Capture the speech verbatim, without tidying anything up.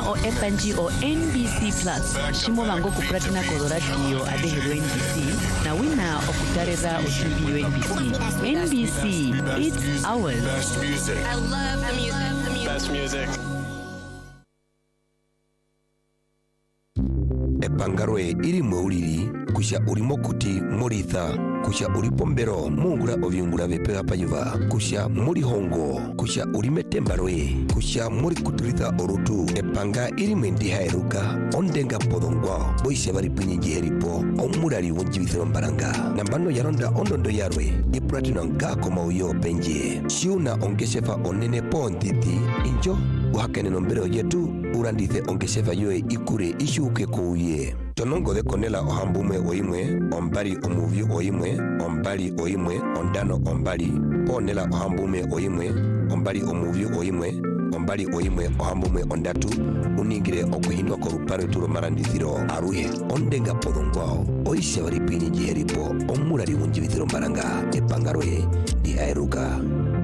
o epanji o N B C Plus shimo vango kupratana koloradio adehero N B C na wina okutareza oshimbi N B C. N B C, it's ours. Best music. I love the music. The music. Best music. Epangarwe iri mweuliri kusha urimo kuti moritha kusha uripombero mungura ovyungura vepega payuva kusha muri hongo kusha urimetembarwe kusha muri kuturitha orutu epanga iri mwendi hairuka ondenga podongwa boise bari pinyi heripo omurari wonjibithiro mbaranga nambano yaronda ondondo yarwe ipratino ngako mauyo penje shiuna ongeshefa onene ponditi injo uhakene nombero yetu urandithe ongeshefa yoe ikure ishuke kouye tonongo de konela ohambume oimwe ombali omuvyu oimwe ombali oimwe ondano ombali onela ohambume oimwe ombali omuvyu oimwe ombali oimwe ohambume ondatu uningire okuhindwa koruparo turo marandithiro aruhe ondenga podongwao oisha bari pinyi jiheripo omurari wunjibithiro mbaranga epangarwe di airuka.